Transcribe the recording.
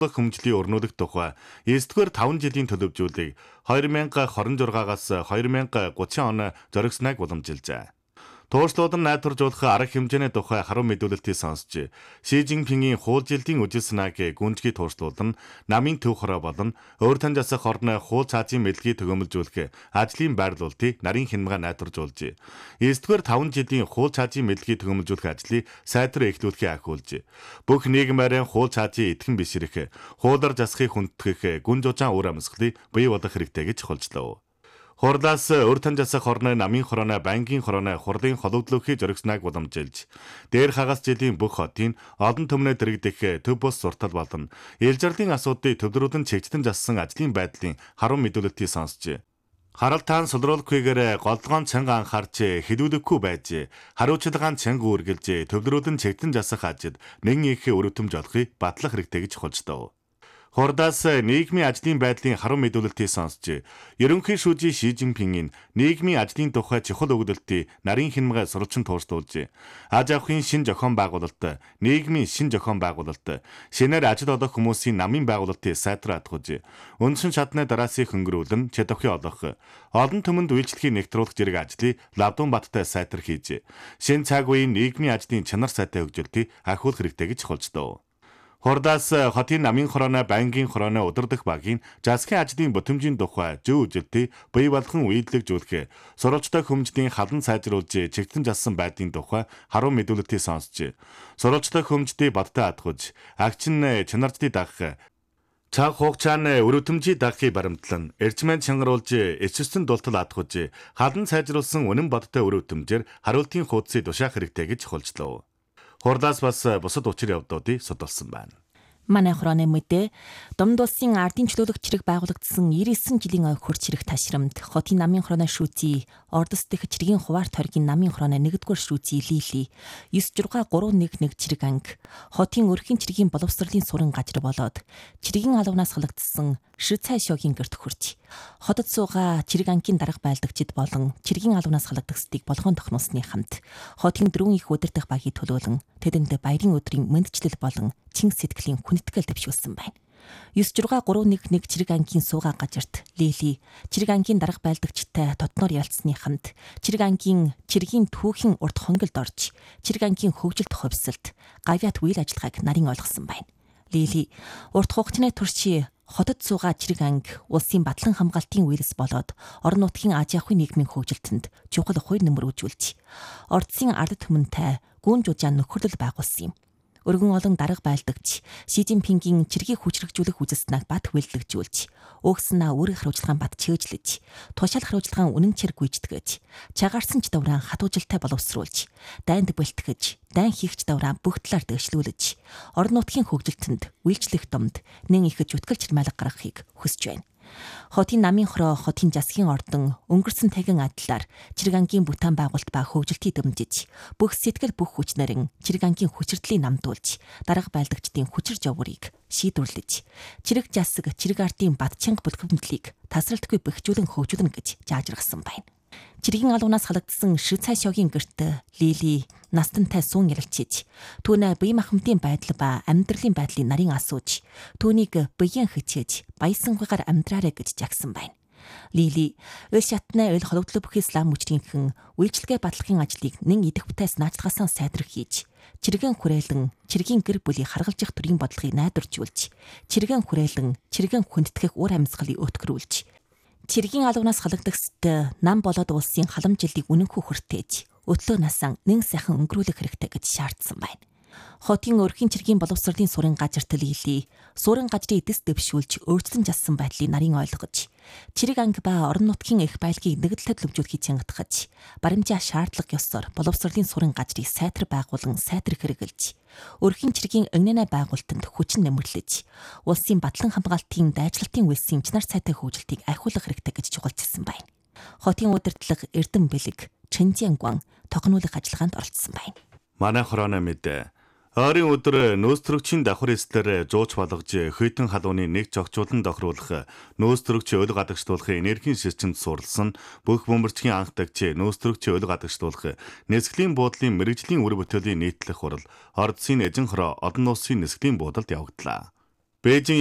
Хөмжлийн өрнүүлэх тухай 9-р 5 жилийн төлөвлөлийг 2026-аас 2030 он зоригсныг уламжилжээ. Тууршлууд нь найдваржуулах арга хэмжээний тухай харуу мэдүүлэлтийг сонсч, Ши Цзиньпингийн хууль-жилтийн үжил санааг гүнзгий тууршлууд нь намын төв хороо болон өөр тань засах орны хууль цаазын мэдлэгийг төгөөмөлжүүлэх ажлын байрлуулалтыг нарийн хянамга найдваржуулж, 9-р 5 жилийн хууль цаазын мэдлэгийг төгөөмөлжүүлэх ажлыг сайтар эхлүүлэхийг ахиулж, бүх нийгмийн хууль цаазын идэвхэн бишрэх, хуулиар засахыг хүндэтгэх гүн жужаан үр амьсгалыг бий болгох хэрэгтэй гэж холжлоо. Хурлаас өөр тань засах орны намын хорооны банкийн хорооны хурлын хологдлохыг зоригсныг уламжилж, дээр хагас жилийн бүх хотын олон түмнээ дэрэгдэх төв бус суртал болон ээлжирлын асуудлыг төвлөрүүлэн чигтэн зассан ажлын байдлын харуу мэдүүлэлтийг сонсч, харалтаан сулруулахгүйгээр голдгоон цанга анхаарч хилүүлэхгүй байж, хариуцлагаан цанга үргэлж төвлөрүүлэн чигтэн засах ажил нэгэн их өрөвтөмж олохыг батлах хэрэгтэй гэж холждоо. Хурдаас нийгмийн ажлын байдлын харуу мэдүүлэлтийг сонсч, ерөнхий шүүжийн Ши Цзиньпингийн нийгмийн ажлын тухай чухал өгүүлэлтийг нарийн хянамга сурвалжин тууршуулж, аж ахуйн шин зохион байгуулалт, нийгмийн шин зохион байгуулалт, шинээр ажил олох хүмүүсийн намын байгуулалтыг сайтар атгуулж, үндсэн шатны дараасыг хөнгөрүүлэн чадвархий олох, олон түмэнд үйлчлэгийг нэгтрүүлэх зэрэг ажлыг Лавдун Баттай сайтар хийж, шин цаг үеийн нийгмийн ажлын чанар сайтай хөгжилтийг ахиулах хэрэгтэй гэж холждоо. Хурдаас хотын намын хорооны банкийн хорооны удирдах багийн засгийн ажлын бүтэмжийн тухай зөв үжилтийг бий болгон үйлдвэрлэжүүлэх, сурвалжтай хөмжлийн халан сайжруулж чигтэн зассан байдлын тухай харуу мэдүүлэлтийг сонсч, сурвалжтай хөмждийг бодтой атгуулж, агчин чанаржлыг дагах, цаг хугацааны өрөвтөмжийг дагахыг баримтлан, эрчмэн чангаруулж, эцэстэн дултал атгуулж, халан сайжруулсан үнэн бодтой өрөвтөмжээр хариултын хуудсыг тушаах хэрэгтэй гэж холжлоо. Хурлаас бас бусад учир явдлуудыг судалсан байна. Манай хорооны мэдээ Домд улсын ардын чөлөөлөх чирэг байгуулагдсан 99 жилийн ой хурц чирэг ташрамд хотын намын хорооны шүүций, Ордос дэх чиргийн хуваарт хоргийн намын хорооны 1-р шүүций Лили, 96311 чирэг анги, хотын өрхийн чиргийн боловсролын суран газар болоод чиргийн алуунаас халагдсан Ши Цайшогийн гэрт хүрч, хотод суугаа чирэг ангийн дарга байлдагчид болон чиргийн алуунаас халагдагсдыг болгоон тохнуулсны хамт хотын 4 их удирдах багийг төлөөлөн тэдэнд баярын өдрийн мэндчлэл болон чин сэтгэлийн хүндэтгэл дэвшүүлсэн байна. 96311 чирэг ангийн суугаа газарт Лили чирэг ангийн дарга байлдагчтай тотноор ялцсны хамт чирэг ангийн чиргийн түүхийн урт хонгилд орж чирэг ангийн хөгжилт хувьсалт гавьяат үйл ажиллагааг нарийн ойлгосон байна. Лили урт хугацааны турши хотод суугаа чирэг анги улсын батлан хамгаалтын үерс болоод орон нутгийн аж ахуйн нийгмийн хөгжилтөнд чухал хувь нэмэр үзүүлж, Ордсын ард түмэнтэй гүн жужаан нөхөрлөл байгуулсан юм. Өргөн олон дарга байлдагч Ши Цзиньпингийн чиргийг хүчрхжүүлэх үзэлснэг бат хөвөлдөгжүүлж, өгснаа өөрийн хариуцлагаан бат чөөжлөж, тушаал хариуцлагаан үнэн чир гүйцэтгэж, чагаарсан ч давраан хатуужилтай боловсруулж, дайнд бэлтгэж, дайн хийгч давраан бүх талаар дэвшлүүлж, орон нутгийн хөгжилтөнд үйлчлэх домд нэн их зүтгэл чирмайлга гаргахыг хүсэж байна. Хотын намын хороо хотын засгийн ордон өнгөрсөн тагин адлаар чирэг ангийн бүтээн байгуулалт ба хөгжилтийг дэмжиж, бүх сэтгэл бүх хүчнэрэн чирэг ангийн хүчирдлийг намдуулж, дарга байлдагчдын хүчир жаврыг шийдвэрлэж, чирэг засаг чирэг ардын бат чанга бүлгэмдлийг тасралтгүй бэхжүүлэн хөгжүүлнэ гэж заажиргасан байна. Чиргийн алуунаас халагдсан Ши Цайшогийн гэрт Лили настантай суун ярилцж, түүнээ бие махбодын байдал ба амьдралын байдлыг нарийн асууж, түүнийг биеийн хичээж, баясанхуйгаар амьдраарэ гэж жагсан байна. Лили өл шатны өл хологдлоо бүх ислам мөчрийнхэн үйлчлэгээ батлахын ажлыг нэн идэвхтэйс наачлагаасаа сайдрах хийж, чиргэн хүрээлэн чиргийн гэр бүлийг харгалзах төрийн бодлогыг найдваржуулж, чиргэн хүрээлэн чиргэн хүндэтгэх ур амьсгалыг өтгөрүүлж, чиргийн алуунаас халагдагсд нам болоод улсын халамжилтыг үнэнхүү хүртээж, өтлөө насаа нэн сайхан өнгөрүүлэх хэрэгтэй гэж шаардсан байна. Хотын өрхийн чиргийн боловсролын суран газарт Лили суран газрын эдэс дэвшүүлж өөрчлөн жассан байдлыг нарийн ойлгож, чирэг анги ба орон нутгийн их байлгийг нэгдлээд лөвжүүлэхийг чангатгаж, баримжаа шаардлага ёсоор боловсролын суран газрыг сайтар байгуулан сайтар хэрэгжилж, өрхийн чиргийн өнгөнөө байгуулалтанд хүчин нэмэрлэж, улсын батлан хамгаалтын дайчлалтын үйлсийн чанар сайтай хөгжилтийг ахиулах хэрэгтэй гэж чухалчилсан байна. Хотын удирдлага Эрдэм бэлэг, Чэнжиангуан тогнуулах ажиллагаанд оролцсон байна. Манай хорооны мэдээ ойрын өдөр нөөцтөрөгчийн давхар эслэр жууч болгож хөйтөн халууны нэг зогчуулан тохируулах нөөцтөрөгч өл гадагшлуулах энергийн системд суурилсан бүх бөмбөрчгийн анхдагч нөөцтөрөгч өл гадагшлуулах нисгэлийн буудлын мэрэгжлийн үр бүтээлийн нийтлэх хурал Ордсын эзэн хороо одон улсын нисгэлийн буудалд явагдлаа. Бээжин